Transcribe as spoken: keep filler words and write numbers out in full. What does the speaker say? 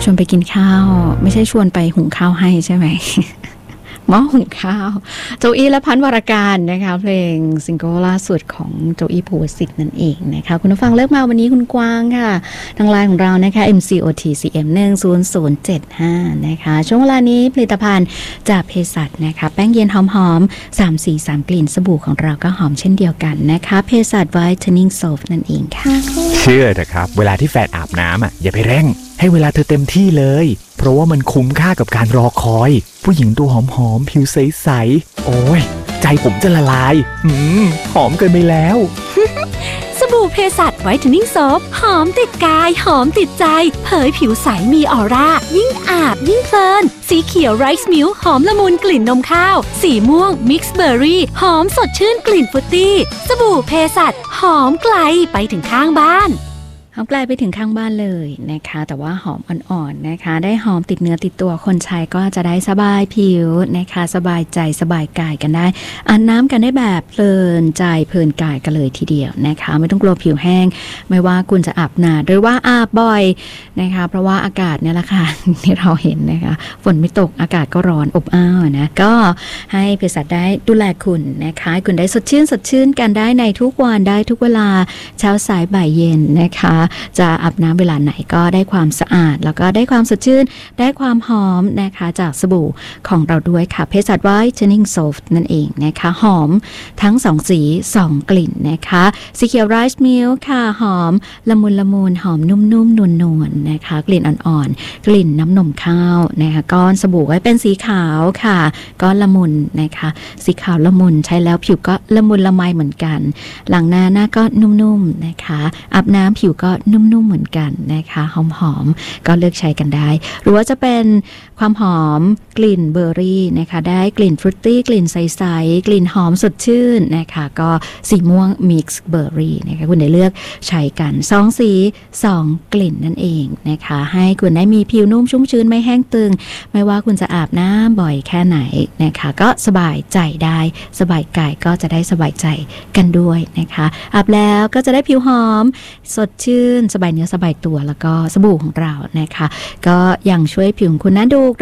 ชวนไปกินข้าวไม่ใช่ชวนไปหุงข้าวให้ใช่ไหม หม้อหุงข้าวโจอี้และพันวรการนะคะเพลงซิงเกิลล่าสุดของโจอี้ภูวสิทธิ์นั่นเองนะคะคุณผู้ฟังเลิกมาวันนี้คุณกวางค่ะทางไลน์ของเรานะคะ เอ็ม ซี โอ ที ซี เอ็ม หนึ่ง ศูนย์ ศูนย์ เจ็ด ห้านะคะช่วงเวลานี้ผลิตภัณฑ์จากเภสัชนะคะแป้งเย็นหอมๆสามสีสามกลิ่นสบู่ของเราก็หอมเช่นเดียวกันนะคะเภสัช Whitening Soap นั่นเองค่ะเชื่อเถอะครับเวลาที่แฟนอาบน้ำอ่ะอย่าไปเร่งให้เวลาเธอเต็มที่เลยเพราะว่ามันคุ้มค่ากับการรอคอยผู้หญิงตัวหอมๆผิวใสๆโอ้ยใจผมจะละลายหืมหอมเกินไปแล้วสบู่เภสัช Whitening Soap หอมติดกายหอมติดใจเผยผิวใสมีออร่ายิ่งอาบยิ่งเพลินสีเขียวไรซ์มิลค์หอมละมุนกลิ่นนมข้าวสีม่วงมิกซ์เบอร์รี่หอมสดชื่นกลิ่นฟรุตตี้สบู่เภสัชหอมไกลไปถึงข้างบ้านหอมไกลไปถึงข้างบ้านเลยนะคะแต่ว่าหอมอ่อนๆนะคะได้หอมติดเนื้อติดตัวคนใช้ก็จะได้สบายผิวนะคะสบายใจสบายกายกันได้อาบน้ำกันได้แบบเพลินใจเพลินกายกันเลยทีเดียวนะคะไม่ต้องกลัวผิวแห้งไม่ว่าคุณจะอาบนานหรือว่าอาบบ่อยนะคะเพราะว่าอากาศเนี่ยแหละค่ะ ที่เราเห็นนะคะฝนไม่ตกอากาศก็ร้อนอบอ้าวนะก็ให้เภสัชได้ดูแลคุณนะคะคุณได้สดชื่นสดชื่นกันได้ในทุกวันได้ทุกเวลาเช้าสายบ่ายเย็นนะคะจะอาบน้ำเวลาไหนก็ได้ความสะอาดแล้วก็ได้ความสดชื่นได้ความหอมนะคะจากสบู่ของเราด้วยค่ะเภสัช Whitening Soap นั่นเองนะคะหอมทั้งสองสีสองกลิ่นนะคะสีเขียวไรซ์มิลค์ค่ะหอมละมุนละมุนหอมนุ่มๆนวลๆนะคะกลิ่นอ่อนๆกลิ่นน้ำนมข้าวนะคะก้อนสบู่ไว้เป็นสีขาวค่ะก้อนละมุนนะคะสีขาวละมุนใช้แล้วผิวก็ละมุนละไมเหมือนกันหลังหน้าหน้าก็นุ่มๆนะคะอาบน้ำผิวก็นุ่มๆเหมือนกันนะคะหอมๆก็เลือกใช้กันได้หรือว่าจะเป็นความหอมกลิ่นเบอร์รี่นะคะได้กลิ่นฟรุตตี้กลิ่นใสๆกลิ่นหอมสดชื่นนะคะก็สีม่วงมิกซ์เบอร์รี่นะคะคุณได้เลือกใช้กันสองสีสองกลิ่นนั่นเองนะคะให้คุณได้มีผิวนุ่มชุ่มชื้นไม่แห้งตึงไม่ว่าคุณจะอาบน้ำบ่อยแค่ไหนนะคะก็สบายใจได้สบายกายก็จะได้สบายใจกันด้วยนะคะอาบแล้วก็จะได้ผิวหอมสดชื่นสบายเนื้อสบายตัวแล้วก็สบู่ของเรานะคะก็ยังช่วยผิวของคุณนะดู